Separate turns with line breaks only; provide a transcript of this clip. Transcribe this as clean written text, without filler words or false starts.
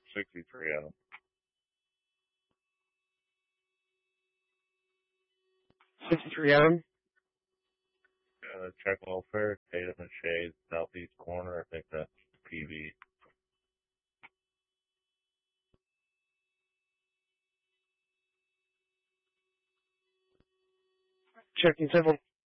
63 of them.
$63 of them?
Check welfare, Tatum and Shade, southeast corner. I think that's PV.
Checking civil.